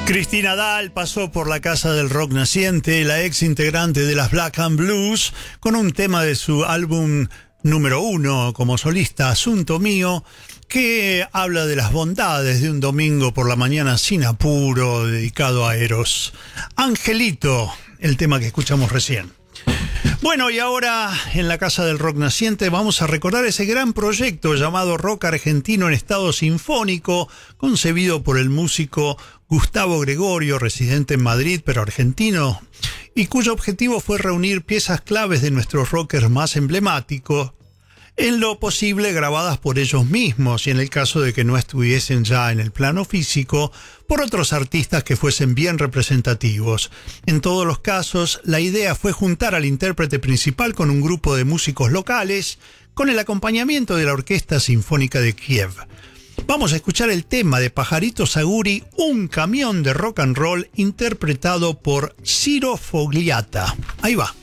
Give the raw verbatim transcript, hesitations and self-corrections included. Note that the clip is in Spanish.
Cristina Dahl pasó por la Casa del Rock Naciente, la ex integrante de las Black and Blues, con un tema de su álbum número uno como solista, Asunto Mío, que habla de las bondades de un domingo por la mañana sin apuro, dedicado a Eros. Angelito, el tema que escuchamos recién. Bueno, y ahora en la Casa del Rock Naciente vamos a recordar ese gran proyecto llamado Rock Argentino en Estado Sinfónico, concebido por el músico Gustavo Gregorio, residente en Madrid, pero argentino, y cuyo objetivo fue reunir piezas claves de nuestros rockers más emblemáticos, en lo posible grabadas por ellos mismos, y en el caso de que no estuviesen ya en el plano físico, por otros artistas que fuesen bien representativos. En todos los casos, la idea fue juntar al intérprete principal con un grupo de músicos locales, con el acompañamiento de la Orquesta Sinfónica de Kiev. Vamos a escuchar el tema de Pajarito Saguri, Un camión de rock and roll, interpretado por Ciro Fogliata. Ahí va.